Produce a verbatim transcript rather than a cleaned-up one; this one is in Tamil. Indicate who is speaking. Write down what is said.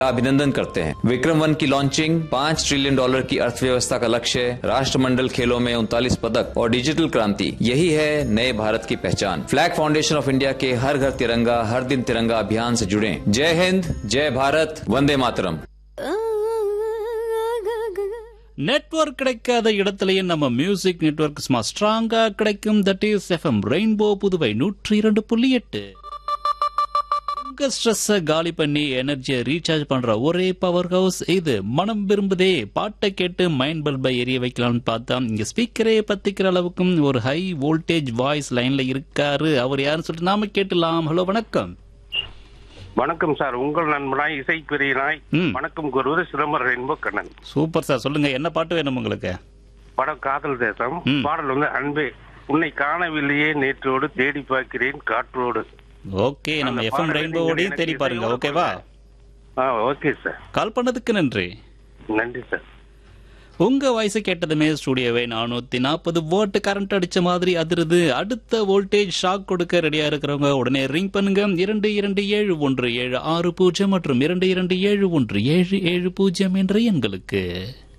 Speaker 1: अभिनंदन करते हैं। विक्रम वन की लॉन्चिंग, पाँच ट्रिलियन डॉलर की अर्थव्यवस्था का लक्ष्य, राष्ट्रमंडल खेलों में उनतालीस पदक और डिजिटल क्रांति, यही है नए भारत की पहचान। फ्लैग फाउंडेशन ऑफ इंडिया के हर घर तिरंगा हर दिन तिरंगा अभियान से जुड़े। जय हिंद, जय भारत, वंदे मातरम।
Speaker 2: நெட்வொர்க் கிடைக்காத இடத்துலயே நம்ம மியூசிக் நெட்வொர்க் சும்மா ஸ்ட்ராங்கா கிடைக்கும். That is FM rainbow Puduvai நூற்றி இரண்டு புள்ளி எட்டு. உங்க ஸ்ட்ரெஸ்ஸை காலி பண்ணி எனர்ஜியை ரீசார்ஜ் பண்ற ஒரே பவர் ஹவுஸ் இது. மனம் விரும்புதே பாட்டை கேட்டு மைண்ட் பல்பை எரிய வைக்கலாம்னு பார்த்தா இங்க ஸ்பீக்கரே பத்திக்கிற அளவுக்கும் ஒரு ஹை வோல்டேஜ் வாய்ஸ் லைன்ல இருக்காரு. அவர் யாருன்னு சொல்லிட்டு நாம கேட்டுலாம். ஹலோ, வணக்கம்.
Speaker 3: வணக்கம் சார், உங்கள் நண்பனாய் இசைப்பிரியனாய் வணக்கம் கூறுவது Chidambaram rainbow Kannan.
Speaker 2: Super sir, சொல்லுங்க என்ன பாட்டு வேணும் உங்களுக்கு?
Speaker 3: படம் காதல் தேசம். பாடல் வந்து அன்பே உன்னை காணவில்லையே நேற்றோடு தேடி பார்க்கிறேன் காற்றோடு.
Speaker 2: ஓகே, நம்ம எஃப்எம் ரெயின்போவோடையும் தேடி பாருங்க. ஓகேவா?
Speaker 3: Okay sir.
Speaker 2: கால் பண்ணதுக்கு நன்றி.
Speaker 3: நன்றி சார்.
Speaker 2: உங்க வயசு கேட்டதுமே ஸ்டுடியோவை நானூத்தி நாற்பது வோல்ட் கரண்ட் அடிச்ச மாதிரி அதிருது. அடுத்த வோல்டேஜ் ஷாக் கொடுக்க ரெடியா இருக்கிறவங்க உடனே ரிங் பண்ணுங்க. இரண்டு இரண்டு ஏழு ஒன்று ஏழு ஆறு பூஜ்ஜியம் மற்றும் இரண்டு இரண்டு ஏழு ஒன்று ஏழு ஏழு பூஜ்ஜியம் என்ற எண்களுக்கு.